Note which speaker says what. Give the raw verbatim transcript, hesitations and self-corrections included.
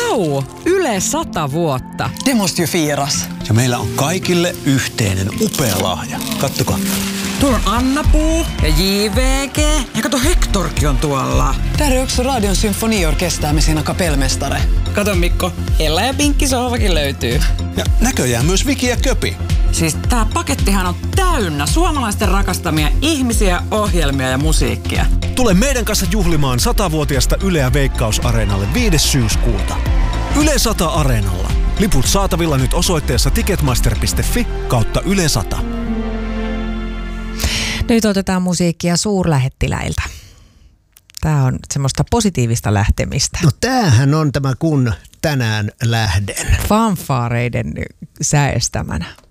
Speaker 1: Vau! Yle sata vuotta.
Speaker 2: Det måste ju firas.
Speaker 3: Ja meillä on kaikille yhteinen upea lahja. Kattokaa.
Speaker 1: Tuolla on Anna-Puu ja J V G. Ja kato, Hektorkin on tuolla.
Speaker 2: Där är också Radion symfoniorkester med sina kapellmästare.
Speaker 1: Kato Mikko, Ella ja Pinkki sohvakin löytyy.
Speaker 3: Ja näköjään myös Viki ja Köpi.
Speaker 1: Siis tää pakettihan on täynnä suomalaisten rakastamia ihmisiä, ohjelmia ja musiikkia.
Speaker 4: Tule meidän kanssa juhlimaan satavuotiasta Yleä Veikkaus-areenalle viides syyskuuta. Yle sata Areenalla. Liput saatavilla nyt osoitteessa ticketmaster piste fi kautta Yle sata.
Speaker 5: Nyt otetaan musiikkia suurlähettiläiltä. Tämä on semmoista positiivista lähtemistä.
Speaker 6: No tämähän on tämä kun tänään lähden.
Speaker 5: Fanfaareiden säestämänä.